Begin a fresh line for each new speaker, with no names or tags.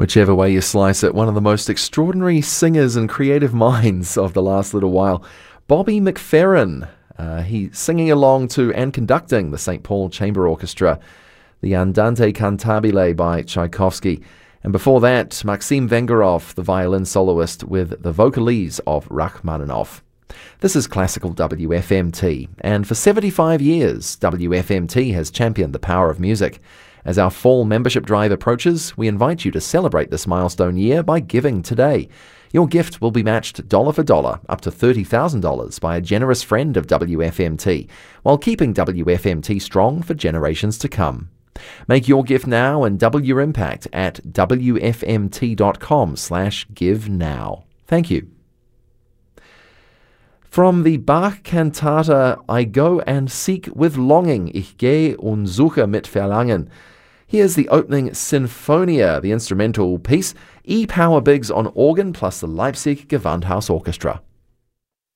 Whichever way you slice it, one of the most extraordinary singers and creative minds of the last little while, Bobby McFerrin. He's singing along to and conducting the St. Paul Chamber Orchestra, the Andante Cantabile by Tchaikovsky. And before that, Maxim Vengerov, the violin soloist with the vocalese of Rachmaninoff. This is Classical WFMT, and for 75 years, WFMT has championed the power of music. As our fall membership drive approaches, we invite you to celebrate this milestone year by giving today. Your gift will be matched dollar for dollar, up to $30,000 by a generous friend of WFMT, while keeping WFMT strong for generations to come. Make your gift now and double your impact at wfmt.com/give now. Thank you. From the Bach cantata I Go and Seek with Longing, Ich gehe und suche mit Verlangen. Here's the opening Sinfonia, the instrumental piece, E. Power Biggs on organ plus the Leipzig Gewandhaus Orchestra.